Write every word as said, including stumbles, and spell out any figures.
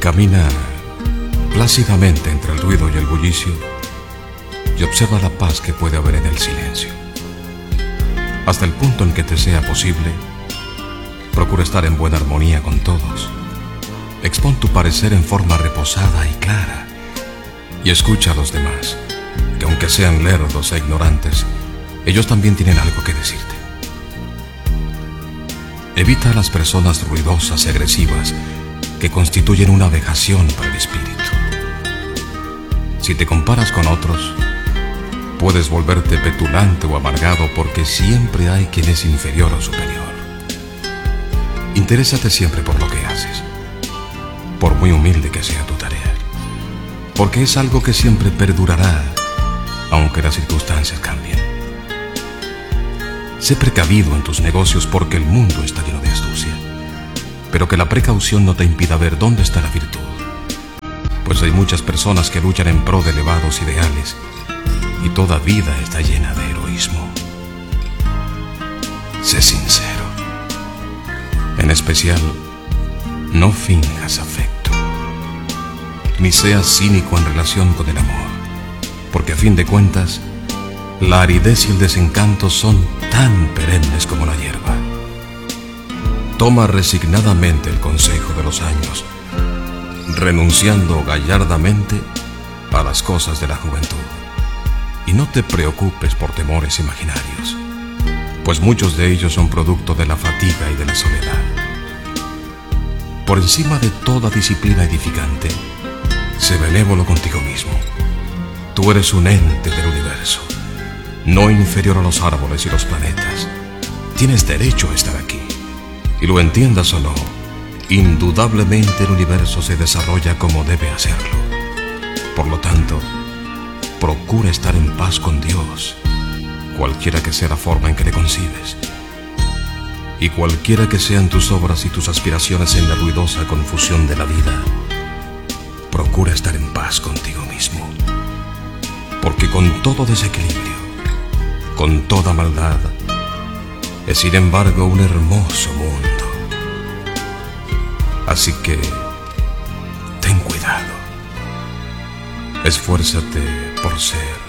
Camina plácidamente entre el ruido y el bullicio y observa la paz que puede haber en el silencio. Hasta el punto en que te sea posible, procura estar en buena armonía con todos. Expon tu parecer en forma reposada y clara y escucha a los demás, que aunque sean lerdos e ignorantes, ellos también tienen algo que decirte. Evita a las personas ruidosas y agresivas que constituyen una vejación para el espíritu. Si te comparas con otros, puedes volverte petulante o amargado porque siempre hay quien es inferior o superior. Interésate siempre por lo que haces, por muy humilde que sea tu tarea, porque es algo que siempre perdurará, aunque las circunstancias cambien. Sé precavido en tus negocios porque el mundo está lleno de astucia, pero que la precaución no te impida ver dónde está la virtud, pues hay muchas personas que luchan en pro de elevados ideales y toda vida está llena de heroísmo. Sé sincero. En especial, no finjas afecto, ni seas cínico en relación con el amor, porque a fin de cuentas, la aridez y el desencanto son tan perennes como la hierba. Toma resignadamente el consejo de los años, renunciando gallardamente a las cosas de la juventud. Y no te preocupes por temores imaginarios, pues muchos de ellos son producto de la fatiga y de la soledad. Por encima de toda disciplina edificante, sé benévolo contigo mismo. Tú eres un ente del universo, no inferior a los árboles y los planetas. Tienes derecho a estar aquí, y lo entiendas o no, indudablemente el universo se desarrolla como debe hacerlo. Por lo tanto, procura estar en paz con Dios, cualquiera que sea la forma en que le concibes, y cualquiera que sean tus obras y tus aspiraciones en la ruidosa confusión de la vida. Procura estar en paz contigo mismo, porque con todo desequilibrio, con toda maldad, es sin embargo un hermoso mundo. Así que ten cuidado. Esfuérzate por ser